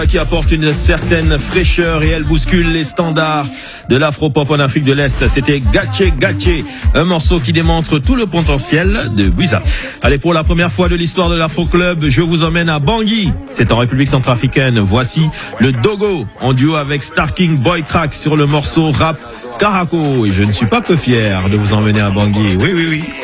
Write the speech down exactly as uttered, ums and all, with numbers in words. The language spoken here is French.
qui apporte une certaine fraîcheur et elle bouscule les standards de l'afro-pop en Afrique de l'Est. C'était Gatché Gatché, un morceau qui démontre tout le potentiel de Bwiza. Allez, pour la première fois de l'histoire de l'Afro-Club, je vous emmène à Bangui. C'est en République centrafricaine. Voici le Dogo en duo avec Star King Boy Crack sur le morceau rap Karako. Et je ne suis pas peu fier de vous emmener à Bangui. Oui, oui, oui.